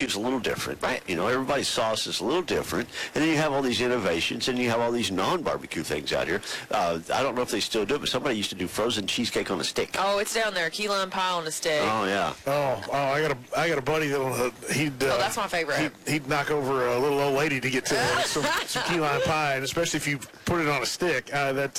barbecue's a little different. Right. You know, everybody's sauce is a little different. And then you have all these innovations, and you have all these non-barbecue things out here. I don't know if they still do it, but somebody used to do frozen cheesecake on a stick. Oh, it's down there. Key lime pie on a stick. Oh, yeah. I got a buddy that'll that's my favorite. He'd knock over a little old lady to get to some key lime pie, and especially if you put it on a stick.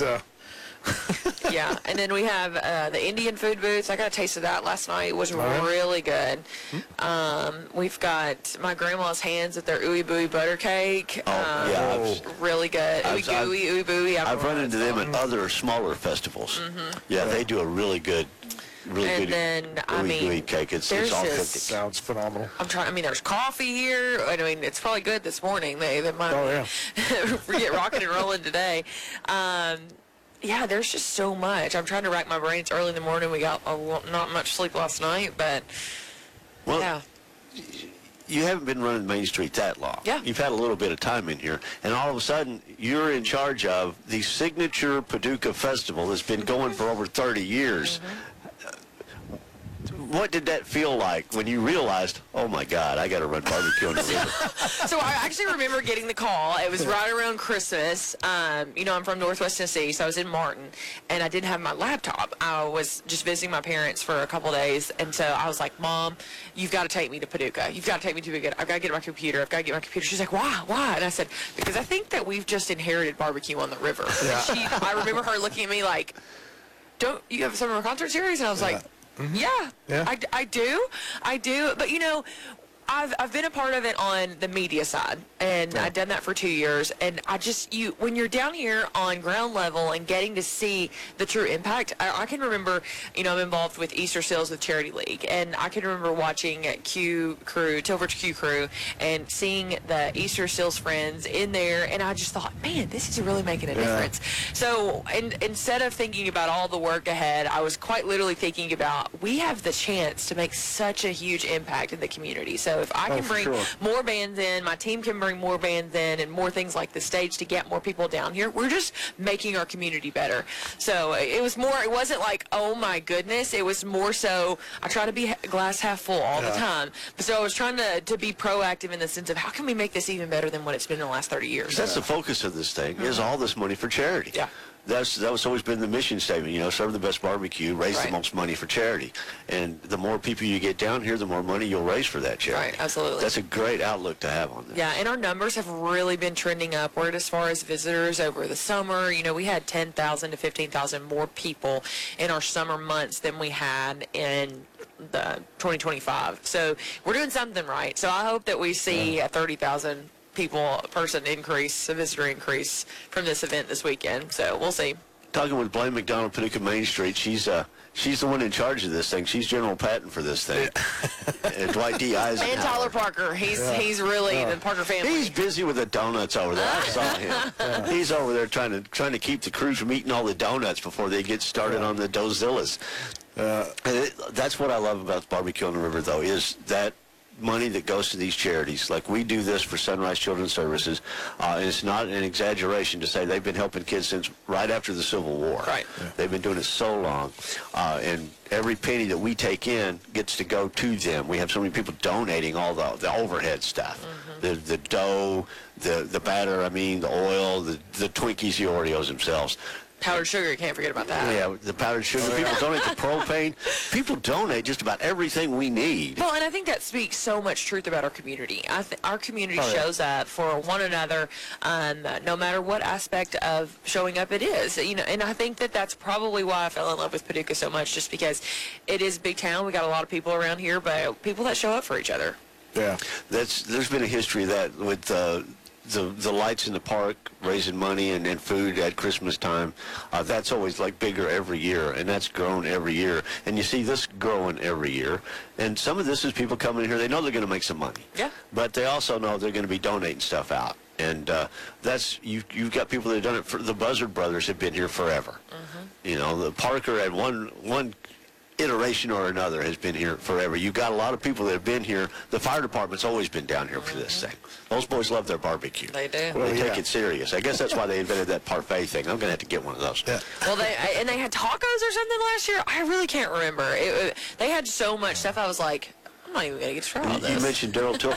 Yeah, and then we have the Indian food booths. I got a taste of that last night. It was really good. We've got my grandma's hands at their ooey booey butter cake. Really good. Ooey booey. I've run into them at other smaller festivals. Yeah, they do a really good. And then, gooey cake. It's all cooked. Sounds phenomenal. There's coffee here. I mean, it's probably good this morning. They might get rocking and rolling today. Yeah, there's just so much. I'm trying to rack my brains early in the morning. We got not much sleep last night, but yeah. You haven't been running Main Street that long. Yeah. You've had a little bit of time in here, and all of a sudden, you're in charge of the signature Paducah Festival that's been going for over 30 years. What did that feel like when you realized, oh, my God, I got to run barbecue on the river? So I actually remember getting the call. It was right around Christmas. I'm from Northwest Tennessee, so I was in Martin, and I didn't have my laptop. I was just visiting my parents for a couple days, and so I was like, Mom, you've got to take me to Paducah. You've got to take me to Paducah. I've got to get my computer. She's like, why? And I said, because I think that we've just inherited barbecue on the river. Yeah. I remember her looking at me like, don't you have a summer concert series? And I was like, yeah. I do. But, I've been a part of it on the media side, and I've done that for 2 years. And when you're down here on ground level and getting to see the true impact, I can remember, I'm involved with Easter Seals with Charity League, and I can remember watching Tilbridge Q Crew, and seeing the Easter Seals friends in there, and I just thought, man, this is really making a difference. So, instead of thinking about all the work ahead, I was quite literally thinking about, we have the chance to make such a huge impact in the community. So if I can bring more bands in, my team can bring more bands in, and more things like the stage to get more people down here, we're just making our community better. So it wasn't like, oh my goodness, it was more so, I try to be glass half full all the time. So I was trying to be proactive in the sense of, how can we make this even better than what it's been in the last 30 years? That's the focus of this thing, is all this money for charity. Yeah. That was always been the mission statement, serve the best barbecue, raise the most money for charity. And the more people you get down here, the more money you'll raise for that charity. Right, absolutely. That's a great outlook to have on this. Yeah, and our numbers have really been trending upward as far as visitors over the summer. We had 10,000 to 15,000 more people in our summer months than we had in the 2025. So we're doing something right. So I hope that we see a 30,000 person increase, a visitor increase from this event this weekend. So we'll see. Talking with Blaine McDonald, Paducah Main Street, she's the one in charge of this thing. She's General Patton for this thing. And Dwight D. Eisenhower. And Tyler Parker. He's really the Parker family. He's busy with the donuts over there. I saw him. He's over there trying to keep the crew from eating all the donuts before they get started on the Dozillas. That's what I love about barbecue on the river, though, is that money that goes to these charities. Like, we do this for Sunrise Children's Services, and it's not an exaggeration to say they've been helping kids since right after the Civil War. Right. They've been doing it so long, and every penny that we take in gets to go to them. We have so many people donating all the overhead stuff, the dough, the batter, the oil, the Twinkies, the Oreos themselves. Powdered sugar, you can't forget about that. Yeah, the powdered sugar. People donate the propane. People donate just about everything we need. Well, and I think that speaks so much truth about our community. Our community shows up for one another, no matter what aspect of showing up it is. And I think that's probably why I fell in love with Paducah so much, just because it is a big town. We got a lot of people around here, but people that show up for each other. Yeah. There's been a history of that with the lights in the park, raising money and food at Christmas time. That's always bigger every year, and that's grown every year. And you see this growing every year. And some of this is people coming in here, they know they're going to make some money. Yeah. But they also know they're going to be donating stuff out. And you've got people that have done it. The Buzzard brothers have been here forever. The Parker at one iteration or another has been here forever. You've got a lot of people that have been here. The fire department's always been down here for this thing. Those boys love their barbecue. They do. They take it serious. I guess that's why they invented that parfait thing. I'm going to have to get one of those. Yeah. Well, they had tacos or something last year. I really can't remember. They had so much stuff. I was like, I'm not even going to get to try all this. You mentioned Daryl